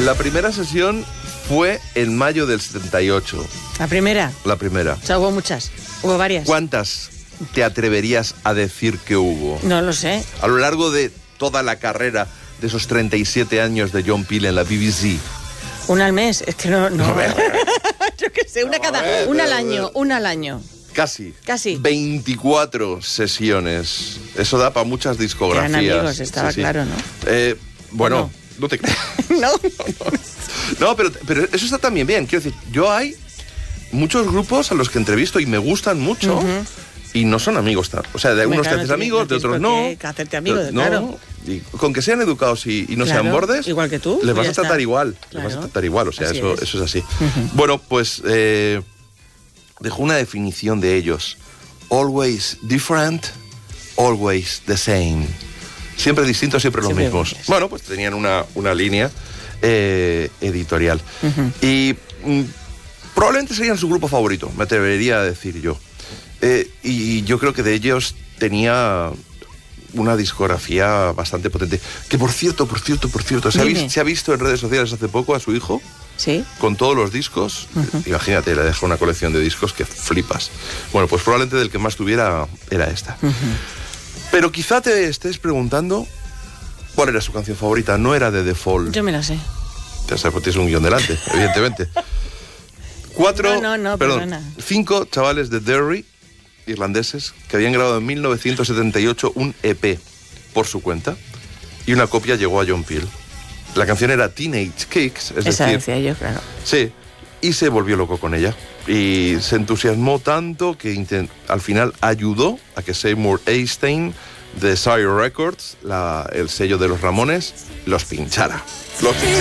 La primera sesión fue en mayo del 78. ¿La primera? La primera. O sea, hubo muchas. Hubo varias. ¿Cuántas te atreverías a decir que hubo? No lo sé. A lo largo de toda la carrera de esos 37 años de John Peel en la BBC. Una al mes. Es que no. Yo qué sé, una al año. Casi. 24 sesiones. Eso da para muchas discografías. Eran amigos, estaba claro, ¿no? Bueno, no te creas. No, pero eso está también bien. Quiero decir, hay muchos grupos a los que entrevisto y me gustan mucho y no son amigos. O sea, de algunos te haces amigos, de otros no. Hacerte amigos, claro. Y con que sean educados y no sean bordes, igual que tú, les vas a tratar está. igual. Claro. Les vas a tratar igual, o sea, eso es así. Uh-huh. Bueno, pues dejó una definición de ellos. Always different, always the same. Siempre distintos, siempre los mismos. Iguales. Bueno, pues tenían una línea editorial. Uh-huh. Y probablemente serían su grupo favorito, me atrevería a decir yo. Y yo creo que de ellos tenía una discografía bastante potente. Que por cierto, ¿se ha visto en redes sociales hace poco a su hijo? Sí. Con todos los discos. Uh-huh. Imagínate, le dejó una colección de discos que flipas. Bueno, pues probablemente del que más tuviera era esta. Uh-huh. Pero quizá te estés preguntando cuál era su canción favorita. No era de The Fall. Yo me la sé. Ya sabes, porque tienes un guión delante, evidentemente. 5 chavales de Derry, irlandeses, que habían grabado en 1978 un EP por su cuenta y una copia llegó a John Peel. La canción era Teenage Kicks, es Esa decir... decía yo, claro. Sí, y se volvió loco con ella. Y se entusiasmó tanto que al final ayudó a que Seymour Einstein de Sire Records, el sello de los Ramones, los pinchara.